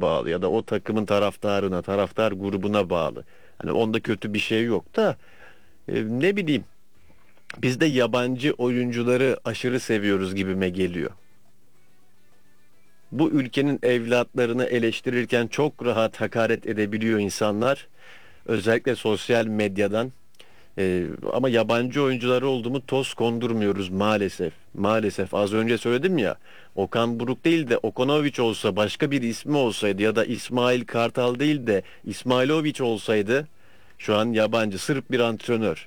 bağlı ya da o takımın taraftarına, taraftar grubuna bağlı. Hani onda kötü bir şey yok da ne bileyim, biz de yabancı oyuncuları aşırı seviyoruz gibime geliyor. Bu ülkenin evlatlarını eleştirirken çok rahat hakaret edebiliyor insanlar. Özellikle sosyal medyadan. Ama yabancı oyuncuları oldu mu toz kondurmuyoruz maalesef. Maalesef az önce söyledim ya, Okan Buruk değil de Okanovic olsa, başka bir ismi olsaydı ya da İsmail Kartal değil de İsmailovic olsaydı şu an yabancı Sırp bir antrenör.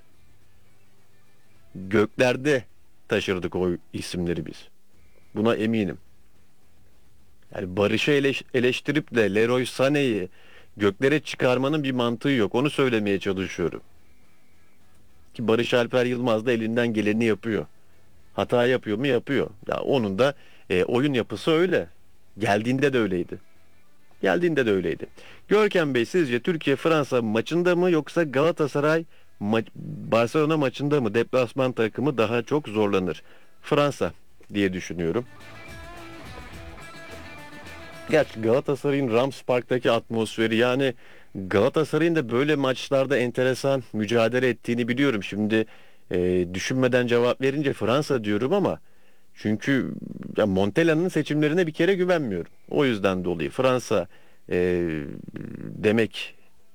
Göklerde taşırdık o isimleri biz. Buna eminim. Yani Barış'ı eleştirip de Leroy Sané'yi göklere çıkarmanın bir mantığı yok. Onu söylemeye çalışıyorum. Ki Barış Alper Yılmaz da elinden geleni yapıyor. Hata yapıyor mu? Yapıyor. Ya onun da oyun yapısı öyle. Geldiğinde de öyleydi. Geldiğinde de öyleydi. Görkem Bey, sizce Türkiye Fransa maçında mı yoksa Galatasaray Barcelona maçında mı deplasman takımı daha çok zorlanır? Fransa diye düşünüyorum. Gerçi Galatasaray'ın Rams Park'taki atmosferi, yani Galatasaray'ın da böyle maçlarda enteresan mücadele ettiğini biliyorum. Şimdi düşünmeden cevap verince Fransa diyorum ama çünkü ya Montella'nın seçimlerine bir kere güvenmiyorum. O yüzden dolayı Fransa e, demek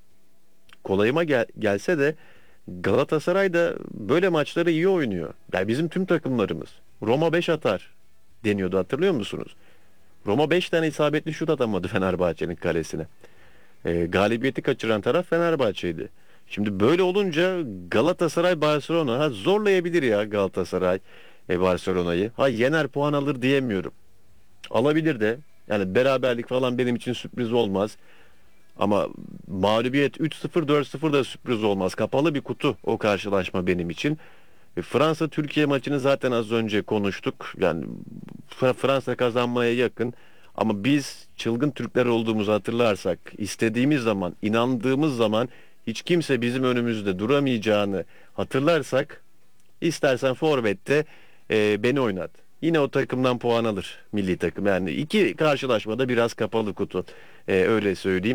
kolayıma gelse de Galatasaray da böyle maçları iyi oynuyor. Yani bizim tüm takımlarımız Roma 5 atar deniyordu, hatırlıyor musunuz? Roma 5 tane isabetli şut atamadı Fenerbahçe'nin kalesine. Galibiyeti kaçıran taraf Fenerbahçe'ydi. Şimdi böyle olunca Galatasaray Barcelona zorlayabilir ya Galatasaray Barcelona'yı. Ha, yener, puan alır diyemiyorum. Alabilir de. Yani beraberlik falan benim için sürpriz olmaz. Ama mağlubiyet 3-0 4-0 da sürpriz olmaz. Kapalı bir kutu o karşılaşma benim için. Fransa Türkiye maçını zaten az önce konuştuk. Yani Fransa kazanmaya yakın. Ama biz çılgın Türkler olduğumuzu hatırlarsak, istediğimiz zaman, inandığımız zaman hiç kimse bizim önümüzde duramayacağını hatırlarsak, istersen forvette beni oynat. Yine o takımdan puan alır milli takım. Yani iki karşılaşmada biraz kapalı kutu. Öyle söyleyeyim.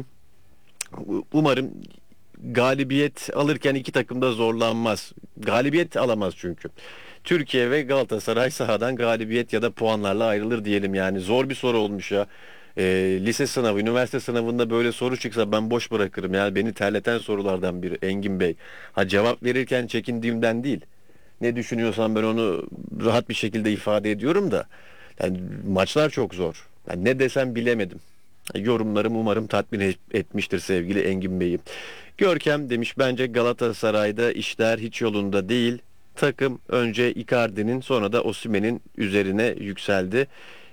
Umarım galibiyet alırken iki takım da zorlanmaz. Galibiyet alamaz çünkü. Türkiye ve Galatasaray sahadan galibiyet ya da puanlarla ayrılır diyelim yani. Zor bir soru olmuş ya. Lise sınavı, üniversite sınavında böyle soru çıksa ben boş bırakırım. Yani beni terleten sorulardan biri Engin Bey. Ha, cevap verirken çekindiğimden değil. Ne düşünüyorsam ben onu rahat bir şekilde ifade ediyorum da. Yani maçlar çok zor. Yani ne desem bilemedim. Yorumlarım umarım tatmin etmiştir sevgili Engin Bey'i. Görkem demiş, bence Galatasaray'da işler hiç yolunda değil. Takım önce Icardi'nin sonra da Osimhen'in üzerine yükseldi.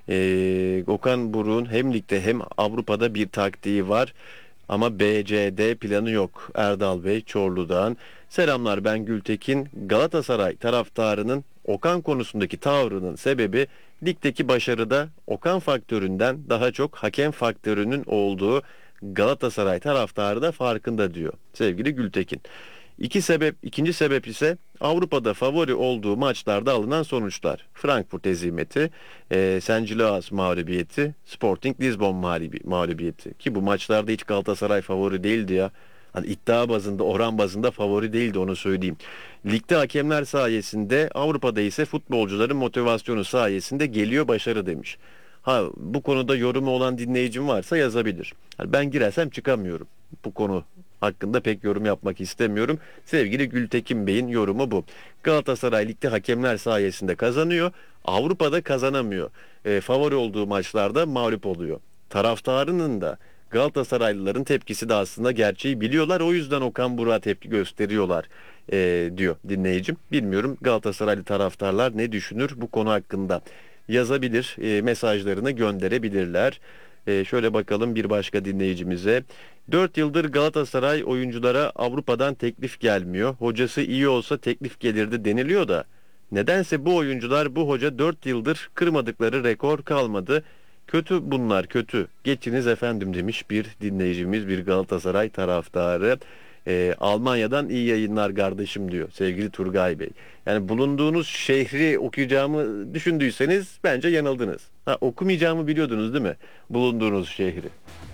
Okan Buruk'un hem ligde hem Avrupa'da bir taktiği var. Ama BCD planı yok. Erdal Bey Çorlu'dan. Selamlar, ben Gültekin. Galatasaray taraftarının Okan konusundaki tavrının sebebi ligdeki başarıda Okan faktöründen daha çok hakem faktörünün olduğu Galatasaray taraftarı da farkında diyor sevgili Gültekin. İkinci sebep ise Avrupa'da favori olduğu maçlarda alınan sonuçlar. Frankfurt hezimeti, St. Gilloas mağlubiyeti, Sporting Lisbon mağlubiyeti. Ki bu maçlarda hiç Galatasaray favori değildi ya. Hani iddia bazında, oran bazında favori değildi, onu söyleyeyim. Ligde hakemler sayesinde, Avrupa'da ise futbolcuların motivasyonu sayesinde geliyor başarı demiş. Ha, bu konuda yorumu olan dinleyicim varsa yazabilir. Yani ben girersem çıkamıyorum. Bu konu hakkında pek yorum yapmak istemiyorum. Sevgili Gültekin Bey'in yorumu bu. Galatasaray ligde hakemler sayesinde kazanıyor. Avrupa'da kazanamıyor. Favori olduğu maçlarda mağlup oluyor. Taraftarının da Galatasaraylıların tepkisi de aslında gerçeği biliyorlar. O yüzden Okan Buruk'a tepki gösteriyorlar diyor dinleyicim. Bilmiyorum Galatasaraylı taraftarlar ne düşünür bu konu hakkında. Yazabilir, mesajlarını gönderebilirler. Şöyle bakalım bir başka dinleyicimize. 4 yıldır Galatasaray oyunculara Avrupa'dan teklif gelmiyor. Hocası iyi olsa teklif gelirdi deniliyor da. Nedense bu oyuncular, bu hoca 4 yıldır kırmadıkları rekor kalmadı. Kötü bunlar, kötü. Geçiniz efendim demiş bir dinleyicimiz, bir Galatasaray taraftarı. Almanya'dan iyi yayınlar kardeşim diyor sevgili Turgay Bey. Yani bulunduğunuz şehri okuyacağımı düşündüyseniz bence yanıldınız. Ha, okumayacağımı biliyordunuz değil mi? Bulunduğunuz şehri.